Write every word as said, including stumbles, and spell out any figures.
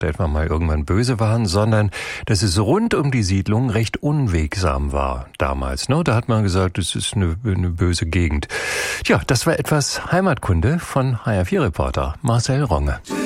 etwa mal irgendwann böse waren, sondern dass es rund um die Siedlung recht unwegsam war damals. Ne? Da hat man gesagt, es ist eine, eine böse Gegend. Tja, das war etwas Heimatkunde von H R vier Reporter Marcel Ronge.